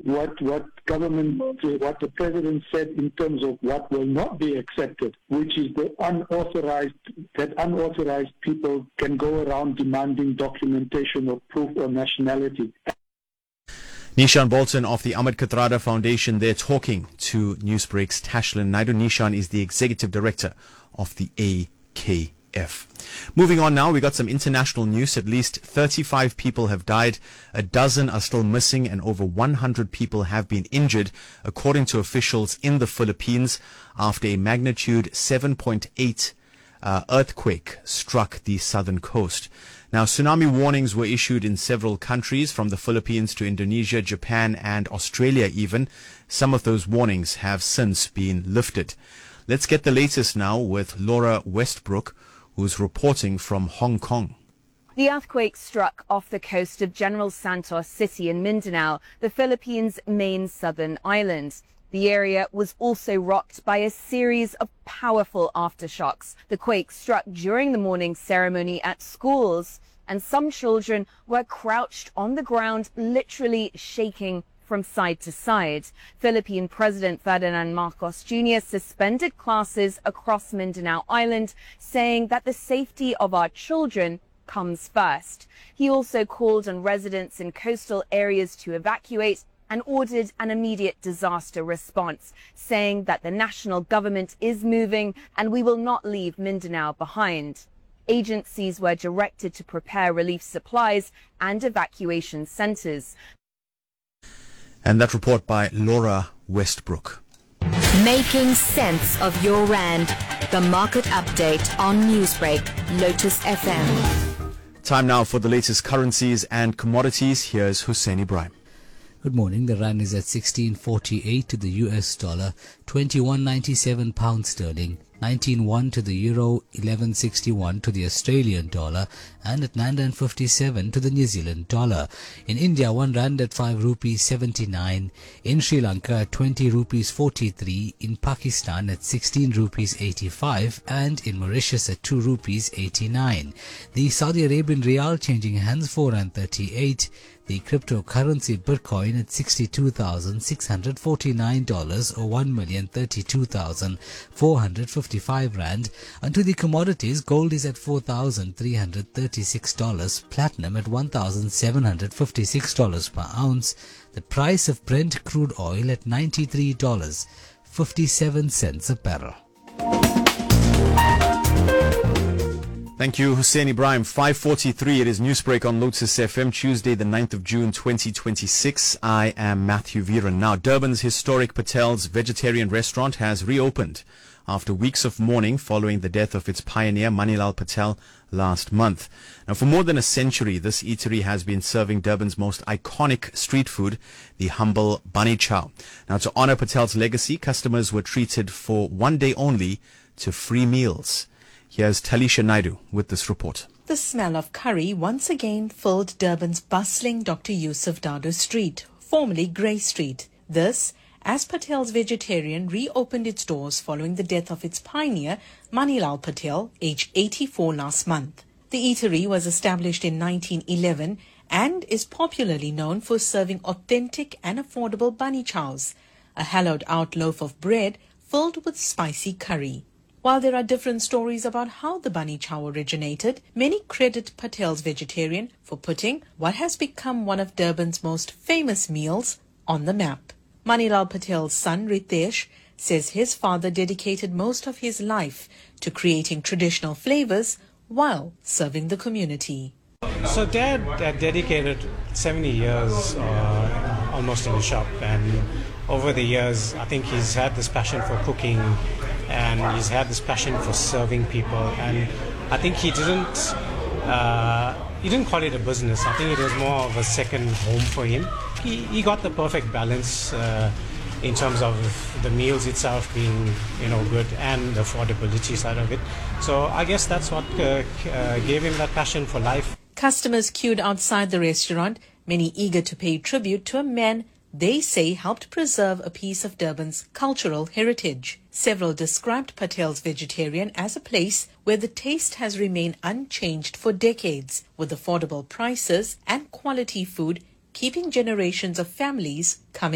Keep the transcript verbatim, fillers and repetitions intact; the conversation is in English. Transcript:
what what government, uh, what the president said in terms of what will not be accepted, which is the unauthorized, that unauthorized people can go around demanding documentation of proof of nationality. Nishan Bolton of the Ahmed Kathrada Foundation there talking to Newsbreak's Tashlin Naidu. Nishan is the executive director of the A K F. Moving on now, we got some international news. At least thirty-five people have died, a dozen are still missing, and over one hundred people have been injured, according to officials in the Philippines, after a magnitude seven point eight uh, earthquake struck the southern coast. Now, tsunami warnings were issued in several countries, from the Philippines to Indonesia, Japan, and Australia even. Some of those warnings have since been lifted. Let's get the latest now with Laura Westbrook, who's reporting from Hong Kong. The earthquake struck off the coast of General Santos City in Mindanao, the Philippines' main southern island. The area was also rocked by a series of powerful aftershocks. The quake struck during the morning ceremony at schools, and some children were crouched on the ground, literally shaking from side to side. Philippine President Ferdinand Marcos Junior suspended classes across Mindanao Island, saying that the safety of our children comes first. He also called on residents in coastal areas to evacuate and ordered an immediate disaster response, saying that the national government is moving and we will not leave Mindanao behind. Agencies were directed to prepare relief supplies and evacuation centres. And that report by Laura Westbrook. Making sense of your rand. The market update on Newsbreak, Lotus F M. Time now for the latest currencies and commodities. Here's Hussein Ibrahim. Good morning. The rand is at sixteen forty-eight to the U S dollar, twenty-one ninety-seven pounds sterling, nineteen one to the euro, eleven sixty-one to the Australian dollar, and at nine fifty-seven to the New Zealand dollar. In India, one rand at five rupees seventy-nine. In Sri Lanka at twenty rupees forty-three. In Pakistan at sixteen rupees eighty-five, and in Mauritius at two rupees eighty-nine. The Saudi Arabian Riyal changing hands four rand thirty-eight. The cryptocurrency Bitcoin at sixty-two thousand six hundred forty-nine dollars, or one million thirty-two thousand four hundred fifty-five rand. And to the commodities, gold is at four thousand three hundred thirty-six dollars, platinum at one thousand seven hundred fifty-six dollars per ounce. The price of Brent crude oil at ninety-three dollars and fifty-seven cents a barrel. Thank you, Hussein Ibrahim. five forty-three, it is Newsbreak on Lotus F M, Tuesday the ninth of June twenty twenty-six. I am Matthew Viran. Now, Durban's historic Patel's vegetarian restaurant has reopened after weeks of mourning following the death of its pioneer Manilal Patel last month. Now, for more than a century, this eatery has been serving Durban's most iconic street food, the humble Bunny Chow. Now, to honor Patel's legacy, customers were treated for one day only to free meals. Here's Talisha Naidu with this report. The smell of curry once again filled Durban's bustling Doctor Yusuf Dado Street, formerly Grey Street. This, as Patel's Vegetarian reopened its doors following the death of its pioneer, Manilal Patel, aged eighty-four last month. The eatery was established in nineteen eleven and is popularly known for serving authentic and affordable bunny chows, a hollowed-out loaf of bread filled with spicy curry. While there are different stories about how the bunny chow originated, many credit Patel's Vegetarian for putting what has become one of Durban's most famous meals on the map. Manilal Patel's son Ritesh says his father dedicated most of his life to creating traditional flavors while serving the community. So Dad uh, dedicated seventy years uh, almost in the shop, and over the years I think he's had this passion for cooking and he's had this passion for serving people, and I think he didn't uh, he didn't call it a business. I think it was more of a second home for him. He, he got the perfect balance uh, in terms of the meals itself being, you know, good and the affordability side of it. So I guess that's what uh, uh, gave him that passion for life. Customers queued outside the restaurant, many eager to pay tribute to a man they say helped preserve a piece of Durban's cultural heritage. Several described Patel's Vegetarian as a place where the taste has remained unchanged for decades, with affordable prices and quality food keeping generations of families coming